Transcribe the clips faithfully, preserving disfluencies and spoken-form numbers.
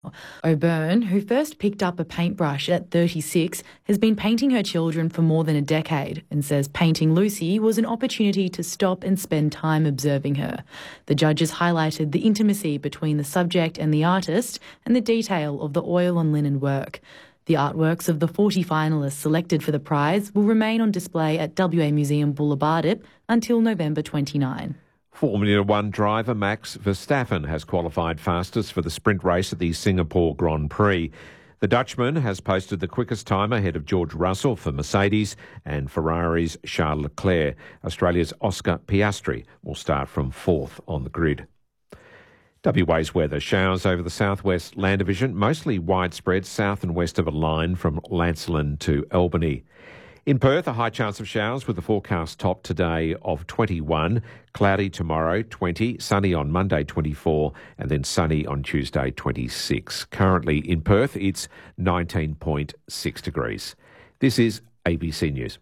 O'Byrne, who first picked up a paintbrush at thirty-six, has been painting her children for more than a decade and says painting Lucy was an opportunity to stop and spend time observing her. The judges highlighted the intimacy between the subject and the artist and the detail of the oil on linen work. The artworks of the forty finalists selected for the prize will remain on display at W A Museum Boulevardiep until November twenty-ninth. Formula One driver Max Verstappen has qualified fastest for the sprint race at the Singapore Grand Prix. The Dutchman has posted the quickest time ahead of George Russell for Mercedes and Ferrari's Charles Leclerc. Australia's Oscar Piastri will start from fourth on the grid. W A's weather. Showers over the southwest land division, mostly widespread south and west of a line from Lancelin to Albany. In Perth, a high chance of showers with a forecast top today of twenty-one, cloudy tomorrow twenty, sunny on Monday twenty-four, and then sunny on Tuesday twenty-six. Currently in Perth, it's nineteen point six degrees. This is A B C News.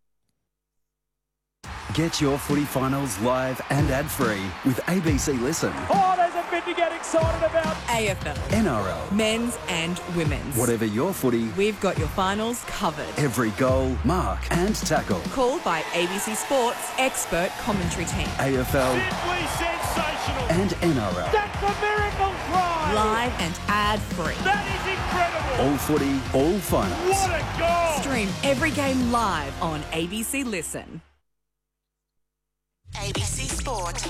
Get your footy finals live and ad-free with A B C Listen. Oh, there's a bit to get excited about. A F L, N R L, men's and women's. Whatever your footy, we've got your finals covered. Every goal, mark and tackle. Called by A B C Sports expert commentary team. A F L. Simply sensational. And N R L. That's a miracle try. Live and ad-free. That is incredible. All footy, all finals. What a goal. Stream every game live on A B C Listen. A B C Sport.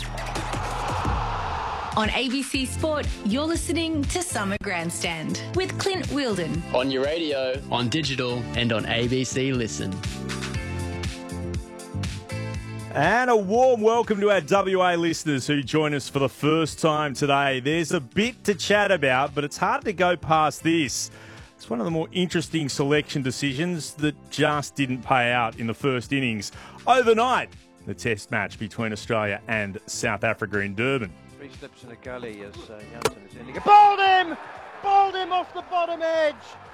On A B C Sport, you're listening to Summer Grandstand with Clint Wheeldon. On your radio, on digital, and on A B C Listen. And a warm welcome to our W A listeners who join us for the first time today. There's a bit to chat about, but it's hard to go past this. It's one of the more interesting selection decisions that just didn't pay out in the first innings. Overnight, the test match between Australia and South Africa in Durban. Three slips in a gully as uh, Janssen is in. Bowled him! Bowled him off the bottom edge!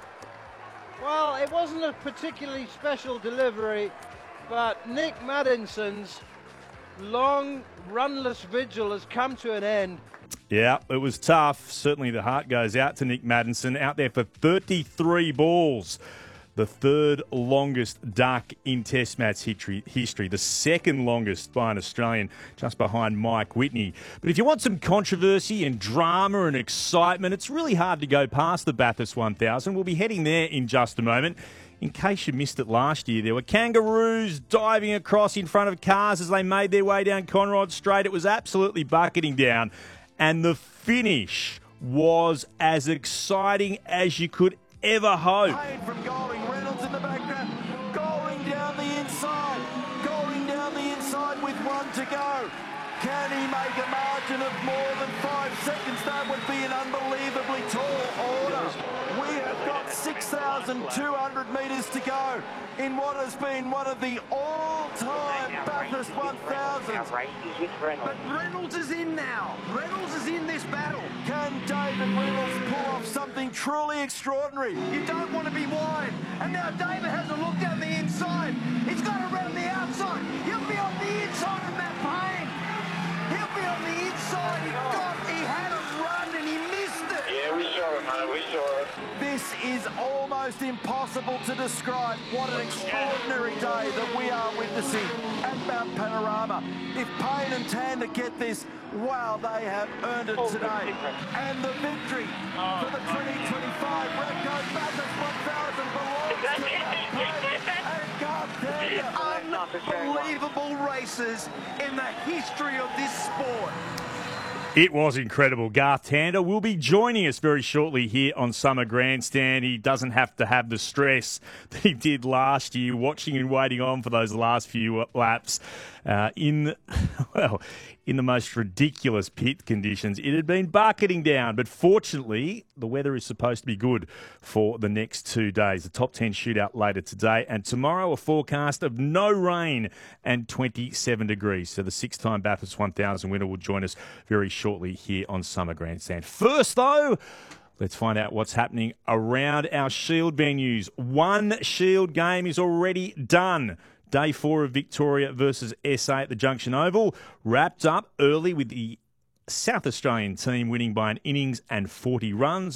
Well, it wasn't a particularly special delivery, but Nick Maddinson's long, runless vigil has come to an end. Yeah, it was tough. Certainly the heart goes out to Nick Maddinson, out there for thirty-three balls. The third longest duck in Test match history, the second longest by an Australian, just behind Mike Whitney. But if you want some controversy and drama and excitement, it's really hard to go past the Bathurst one thousand. We'll be heading there in just a moment. In case you missed it last year, there were kangaroos diving across in front of cars as they made their way down Conrod Straight. It was absolutely bucketing down. And the finish was as exciting as you could ever hope. From Golding, Reynolds in the background, Golding down the inside, Golding down the inside with one to go. Can he make a margin of more than five seconds? That would be an unbelievably tall order. We have got six thousand two hundred metres to go in what has been one of the all-time Bathurst one thousands. But Reynolds is in now. Reynolds is in this battle. Can David Reynolds pull off something truly extraordinary? You don't want to be wide. And now David has a look down the inside. He's got to run the outside. He'll be on the inside of that Payne. He'll be on the inside. He got, he had a run and he missed it. Yeah, we saw it, mate. We saw it. This is almost impossible to describe. What an extraordinary day that we are witnessing at Mount Panorama. If Payne and Tander get this, wow, they have earned it today. And the victory for the twenty twenty-five Repco Bathurst one thousand belongs to Payne and Garth Tander. Unbelievable races in the history of this sport. It was incredible. Garth Tander will be joining us very shortly here on Summer Grandstand. He doesn't have to have the stress that he did last year, watching and waiting on for those last few laps uh, in, well, in the most ridiculous pit conditions. It had been bucketing down, but fortunately, the weather is supposed to be good for the next two days. The top ten shootout later today, and tomorrow a forecast of no rain and twenty-seven degrees. So the six-time Bathurst one thousand winner will join us very shortly here on Summer Grandstand. First, though, let's find out what's happening around our Shield venues. One Shield game is already done. Day four of Victoria versus S A at the Junction Oval wrapped up early with the South Australian team winning by an innings and forty runs.